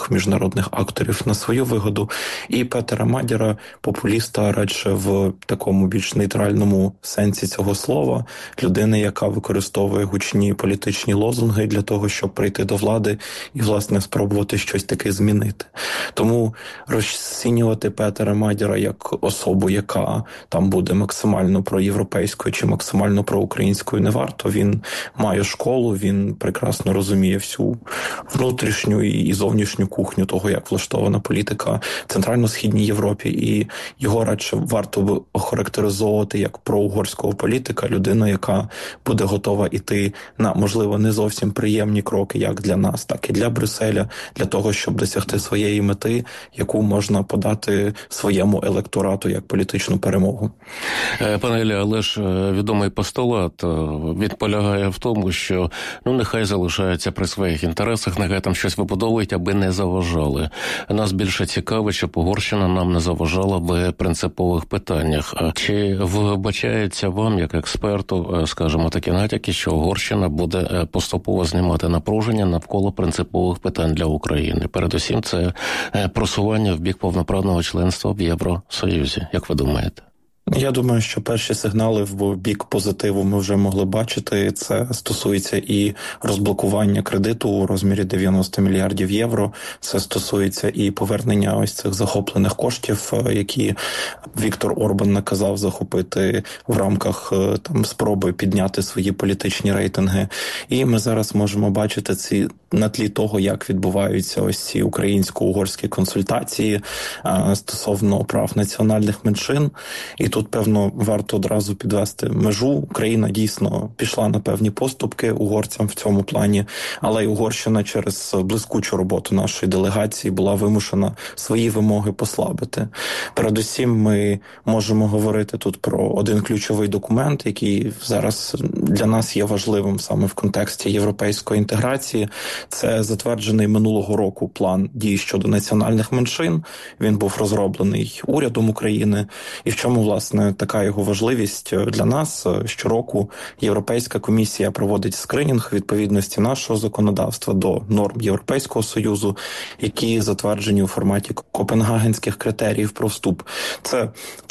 інших міжнародних акторів на свою вигоду, і Петера Мадяра, популіста радше в такому більш нейтральному сенсі цього слова, людини, яка використовує гучні політичні лозунги для того, щоб прийти до влади і, власне, спробувати щось таке змінити. Тому розцінювати Петера Мадяра як особу, яка там буде максимально проєвропейською чи максимально проукраїнською, не варто. Він має школу, він прекрасно розуміє всю внутрішню і зовнішню кухню того, як влаштована політика в Центрально-Східній Європі, і його радше варто би охарактеризовувати як проугорського політика, людину, яка буде готова іти на, можливо, не зовсім приємні кроки як для нас, так і для Брюсселя, для того, щоб досягти своєї мети, яку можна подати своєму електорату як політичну перемогу. Пане Ілля, але ж відомий постулат, він полягає в тому, що нехай залишаються при своїх інтересах, нехай там щось вибудовують, аби не заважали. Нас більше цікавить, щоб Угорщина нам не заважала в принципових питаннях. Чи вбачається вам, як експерту, скажімо, такі натяки, що Угорщина буде поступово знімати напруження навколо принципових питань для України? Передусім, це просування в бік повноправного членства в Євросоюзі. Як ви думаєте? Я думаю, що перші сигнали в бік позитиву ми вже могли бачити. Це стосується і розблокування кредиту у розмірі 90 мільярдів євро. Це стосується і повернення ось цих захоплених коштів, які Віктор Орбан наказав захопити в рамках там спроби підняти свої політичні рейтинги. І ми зараз можемо бачити на тлі того, як відбуваються ось ці українсько-угорські консультації стосовно прав національних меншин. І тут, певно, варто одразу підвести межу. Україна дійсно пішла на певні поступки угорцям в цьому плані, але й Угорщина через блискучу роботу нашої делегації була вимушена свої вимоги послабити. Передусім, ми можемо говорити тут про один ключовий документ, який зараз для нас є важливим саме в контексті європейської інтеграції. Це затверджений минулого року план дій щодо національних меншин. Він був розроблений урядом України. І в чому, власне, така його важливість для нас? Щороку Європейська комісія проводить скринінг відповідності нашого законодавства до норм Європейського Союзу, які затверджені у форматі копенгагенських критеріїв про вступ. Це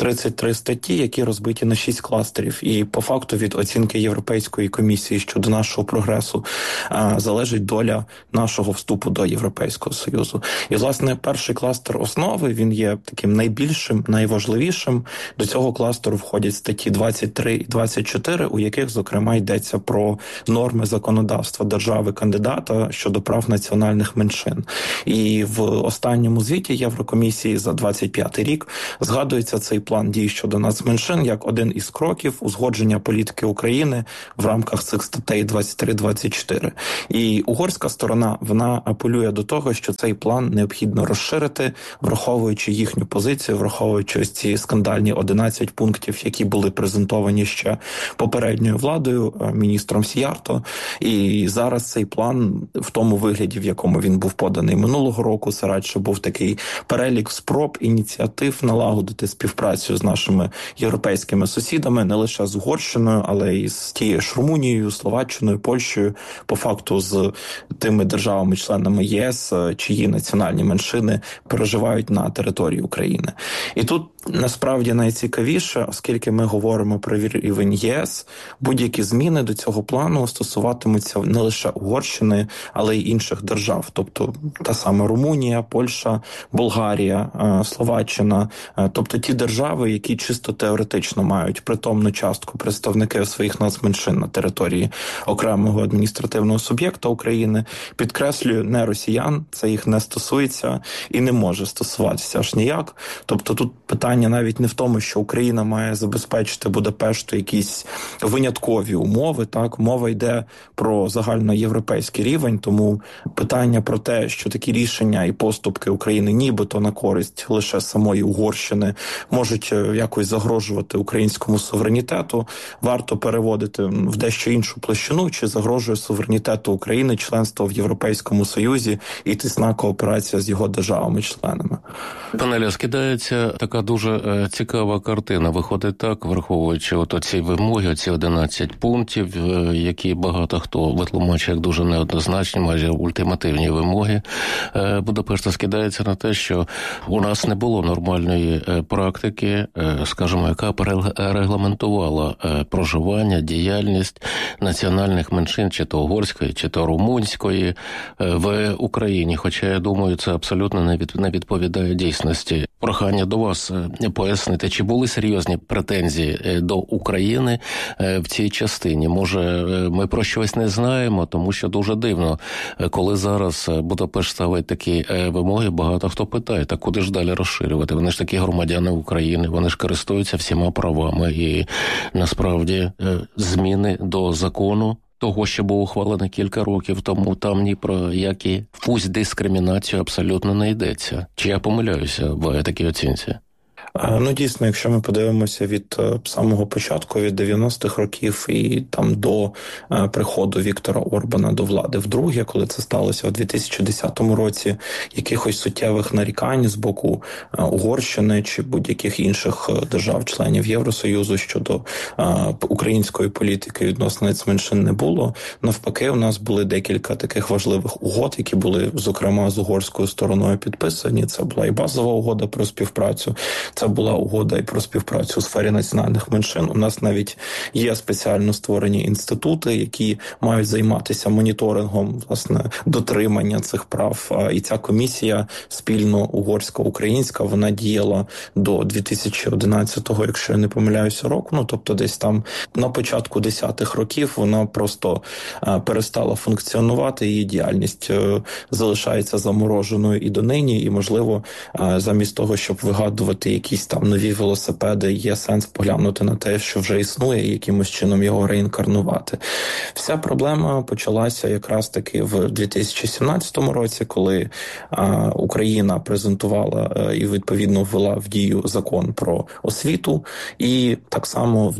33 статті, які розбиті на 6 кластерів. І по факту від оцінки Європейської комісії щодо нашого прогресу залежить доля нашого вступу до Європейського Союзу. І, власне, перший кластер основи, він є таким найбільшим, найважливішим. До цього кластеру входять статті 23 і 24, у яких, зокрема, йдеться про норми законодавства держави-кандидата щодо прав національних меншин. І в останньому звіті Єврокомісії за 25 рік згадується цей план дій щодо нацменшин як один із кроків узгодження політики України в рамках цих статей 23-24. І угорська сторона, вона апелює до того, що цей план необхідно розширити, враховуючи їхню позицію, враховуючи ось ці скандальні 11 пунктів, які були презентовані ще попередньою владою, міністром Сіярто. І зараз цей план в тому вигляді, в якому він був поданий минулого року, це радше був такий перелік спроб, ініціатив налагодити співпрацю з нашими європейськими сусідами, не лише з Угорщиною, але й з тією ж Румунією, Словаччиною, Польщею, по факту з тими державами-членами ЄС, чиї національні меншини проживають на території України. І тут насправді найцікавіше, оскільки ми говоримо про рівень ЄС, будь-які зміни до цього плану стосуватимуться не лише Угорщини, але й інших держав. Тобто та сама Румунія, Польща, Болгарія, Словаччина. Тобто ті держави, які чисто теоретично мають притомну частку представників своїх нацменшин на території окремого адміністративного суб'єкта України. Підкреслюю, не росіян, це їх не стосується і не може стосуватися аж ніяк. Тобто тут питання навіть не в тому, що Україна має забезпечити Будапешту якісь виняткові умови, так, мова йде про загальноєвропейський рівень, тому питання про те, що такі рішення і поступки України нібито на користь лише самої Угорщини можуть якось загрожувати українському суверенітету, варто переводити в дещо іншу площину, чи загрожує суверенітету України членство в Європейському Союзі і тісна кооперація з його державами-членами. Пане Ілля, скидається така дуже дуже цікава картина. Виходить так, враховуючи ці вимоги, ці 11 пунктів, які багато хто витлумачує як дуже неоднозначні, майже ультимативні вимоги. Будапешт скидається на те, що у нас не було нормальної практики, скажімо, яка регламентувала проживання, діяльність національних меншин, чи то угорської, чи то румунської в Україні. Хоча, я думаю, це абсолютно не відповідає дійсності. Прохання до вас пояснити, чи були серйозні претензії до України в цій частині? Може, ми про щось не знаємо, тому що дуже дивно, коли зараз Будапешт ставить такі вимоги, багато хто питає, так куди ж далі розширювати? Вони ж такі громадяни України, вони ж користуються всіма правами, і насправді зміни до закону, того, що був ухвалений кілька років тому, там ні про які дискримінацію абсолютно не йдеться. Чи я помиляюся в такій оцінці? Дійсно, якщо ми подивимося від самого початку, від 90-х років і там до приходу Віктора Орбана до влади вдруге, коли це сталося в 2010 році, якихось суттєвих нарікань з боку Угорщини чи будь-яких інших держав-членів Євросоюзу щодо української політики відносно нацменшин не було. Навпаки, у нас були декілька таких важливих угод, які були, зокрема, з угорською стороною підписані. Це була і базова угода про співпрацю, це була угода і про співпрацю у сфері національних меншин. У нас навіть є спеціально створені інститути, які мають займатися моніторингом, власне, дотримання цих прав. І ця комісія спільно угорсько-українська, вона діяла до 2011-го, якщо я не помиляюся, року. Тобто десь там на початку 10-х років вона просто перестала функціонувати, її діяльність залишається замороженою і донині, і, можливо, замість того, щоб вигадувати якісь там нові велосипеди, є сенс поглянути на те, що вже існує, і якимось чином його реінкарнувати. Вся проблема почалася якраз таки в 2017 році, коли Україна презентувала і відповідно ввела в дію закон про освіту, і так само в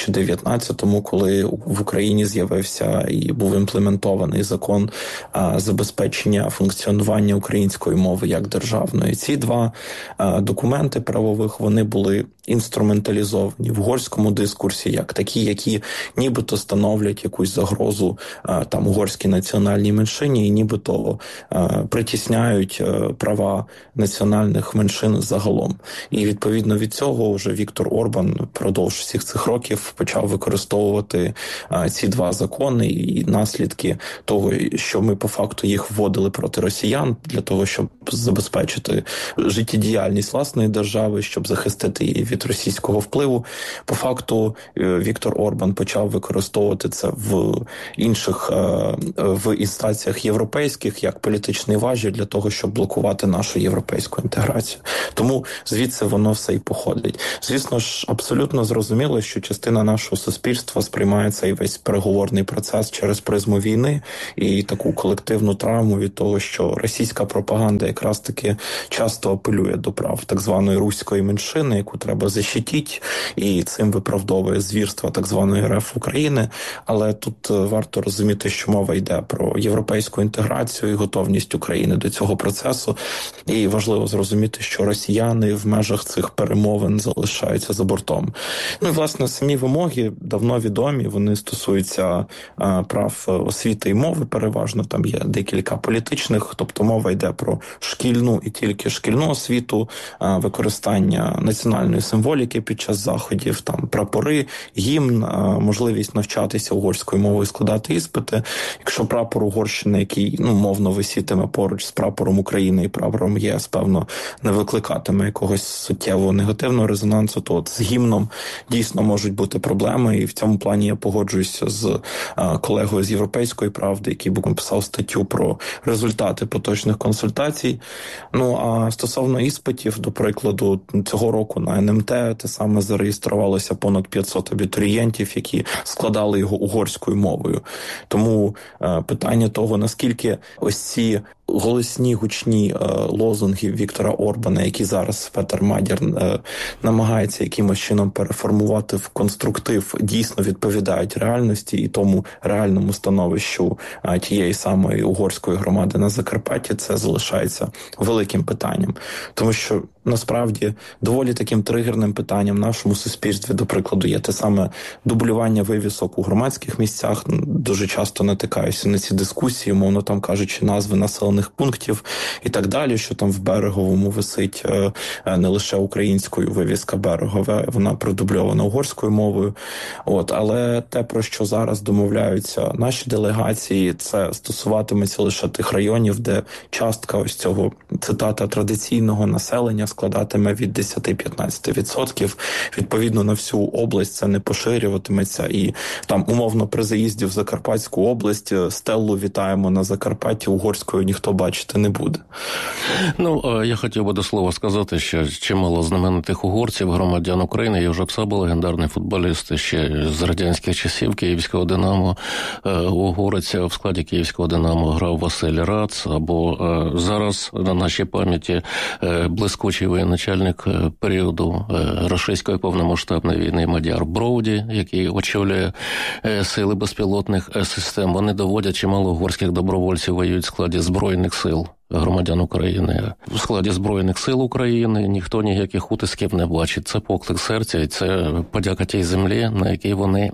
2019-му, коли в Україні з'явився і був імплементований закон забезпечення функціонування української мови як державної. Ці два документи правових, вони були інструменталізовані в угорському дискурсі як такі, які нібито становлять якусь загрозу там угорській національній меншині і нібито притісняють права національних меншин загалом. І відповідно від цього вже Віктор Орбан впродовж всіх цих років почав використовувати ці два закони і наслідки того, що ми по факту їх вводили проти росіян для того, щоб забезпечити життєдіяльність власної держави, щоб захистити її від російського впливу. По факту Віктор Орбан почав використовувати це в інших в інстанціях європейських як політичний важіль для того, щоб блокувати нашу європейську інтеграцію. Тому звідси воно все і походить. Звісно ж, абсолютно зрозуміло, що частина нашого суспільства сприймає цей весь переговорний процес через призму війни і таку колективну травму від того, що російська пропаганда якраз таки часто апелює до прав так званої руської меншини, яку треба защитити, і цим виправдовує звірства так званої РФ України. Але тут варто розуміти, що мова йде про європейську інтеграцію і готовність України до цього процесу. І важливо зрозуміти, що росіяни в межах цих перемовин залишаються за бортом. І, власне, самі вимоги давно відомі, вони стосуються прав освіти і мови переважно, там є декілька політичних, тобто мова йде про шкільну і тільки шкільну освіту, використання національної символіки під час заходів, там прапори, гімн, можливість навчатися угорською мовою, складати іспити. Якщо прапор Угорщини, який мовно висітиме поруч з прапором України і прапором ЄС, певно, не викликатиме якогось суттєвого негативного резонансу, то з гімном дійсно можуть бути проблеми, і в цьому плані я погоджуюся з колегою з Європейської правди, який був писав статтю про результати поточних консультацій. А стосовно іспитів, до прикладу, цього року на НМТ те саме зареєструвалося понад 500 абітурієнтів, які складали його угорською мовою. Тому питання того, наскільки ось ці голосні, гучні лозунги Віктора Орбана, які зараз Петер Мадяр намагається якимось чином переформувати в конструктив, дійсно відповідають реальності і тому реальному становищу тієї самої угорської громади на Закарпатті, це залишається великим питанням. Тому що насправді доволі таким тригерним питанням в нашому суспільстві, до прикладу, є те саме дублювання вивісок у громадських місцях. Дуже часто натикаюся на ці дискусії, мовно там кажучи назви населених пунктів і так далі, що там в Береговому висить не лише українською вивіска Берегове, вона продубльована угорською мовою. Але те, про що зараз домовляються наші делегації, це стосуватиметься лише тих районів, де частка ось цього, цитата, традиційного населення складатиме від 10-15%. Відповідно, на всю область це не поширюватиметься. І там, умовно, при заїзді в Закарпатську область стелу «Вітаємо на Закарпатті» угорською ніхто бачити не буде. Я хотів би до слова сказати, що чимало знаменитих угорців, громадян України, Йожеп Саба, легендарний футболіст ще з радянських часів Київського «Динамо», угорець в складі Київського «Динамо» грав Василь Рац, або зараз на нашій пам'яті блискучий воєначальник періоду рашистської повномасштабної війни Мадяр Броуді, який очолює сили безпілотних систем. Вони доводять, чимало угорських добровольців воюють в складі Збройних сил громадян України. В складі Збройних сил України ніхто ніяких утисків не бачить. Це поклик серця і це подяка тій землі, на якій вони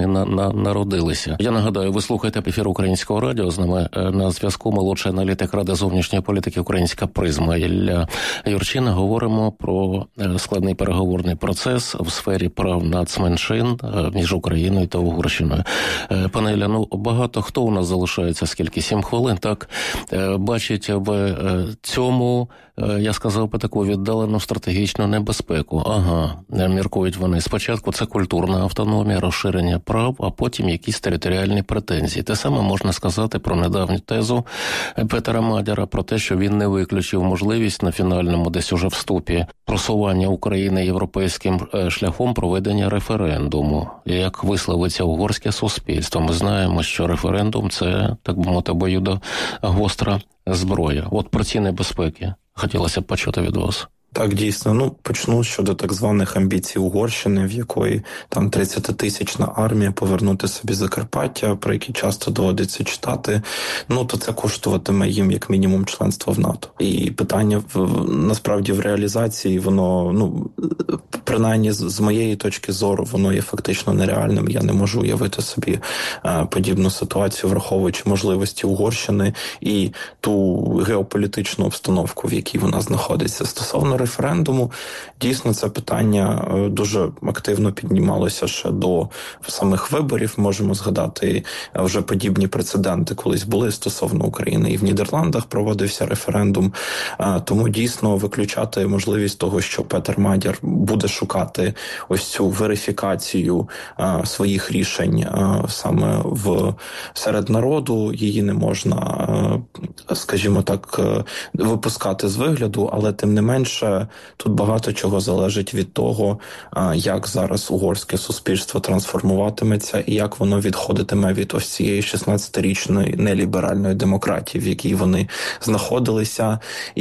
народилися. Я нагадаю, ви слухаєте ефір Українського радіо. З нами на зв'язку молодший аналітик Ради зовнішньої політики «Українська призма» Ілля Юрчина. Говоримо про складний переговорний процес в сфері прав нацменшин між Україною та Угорщиною. Пане Ілля, багато хто у нас залишається, скільки? 7 хвилин, так? Бачить в цьому, я сказав би, таку віддалену стратегічну небезпеку. Міркують вони. Спочатку це культурна автономія, розширення прав, а потім якісь територіальні претензії. Те саме можна сказати про недавню тезу Петера Мадяра, про те, що він не виключив можливість на фінальному десь уже вступі просування України європейським шляхом проведення референдуму. Як висловиться угорське суспільство. Ми знаємо, що референдум – це, так би мовити, обоюдогостра зброя. Про ці небезпеки хотілося б почути від вас. Так, дійсно. Почну щодо так званих амбіцій Угорщини, в якої там 30-тисячна армія повернути собі Закарпаття, про які часто доводиться читати, то це коштуватиме їм як мінімум членство в НАТО. І питання насправді в реалізації, воно, принаймні з моєї точки зору, воно є фактично нереальним. Я не можу уявити собі подібну ситуацію, враховуючи можливості Угорщини і ту геополітичну обстановку, в якій вона знаходиться. Стосовно референдуму, дійсно, це питання дуже активно піднімалося ще до самих виборів. Можемо згадати вже подібні прецеденти колись були стосовно України. І в Нідерландах проводився референдум. Тому дійсно виключати можливість того, що Петер Мадяр буде шукати ось цю верифікацію своїх рішень саме серед народу, її не можна, скажімо так, випускати з вигляду, але тим не менше тут багато чого залежить від того, як зараз угорське суспільство трансформуватиметься і як воно відходитиме від ось цієї 16-річної неліберальної демократії, в якій вони знаходилися.